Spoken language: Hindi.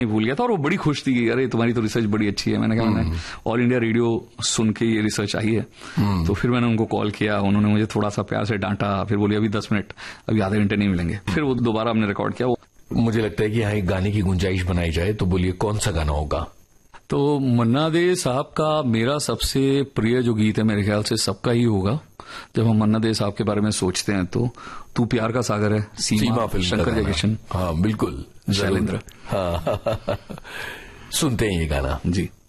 भूल गया था और वो बड़ी खुश थी कि अरे तुम्हारी तो रिसर्च बड़ी अच्छी है। मैंने कहा मैंने ऑल इंडिया रेडियो सुन के ये रिसर्च आई है। तो फिर मैंने उनको कॉल किया, उन्होंने मुझे थोड़ा सा प्यार से डांटा, फिर बोली अभी 10 मिनट, अभी आधे घंटे नहीं मिलेंगे। फिर वो दोबारा हमने रिकॉर्ड किया। मुझे लगता है कि यहाँ एक गाने की गुंजाइश बनाई जाए, तो बोलिए कौन सा गाना होगा? तो मन्ना दे साहब का मेरा सबसे प्रिय जो गीत है, मेरे ख्याल से सबका ही होगा। जब हम मन्ना दे साहब के बारे में सोचते हैं तो तू प्यार का सागर है, सीमा फिल्म, शंकर जयकिशन। हाँ बिल्कुल, शैलेंद्र। हाँ सुनते हैं ये गाना जी।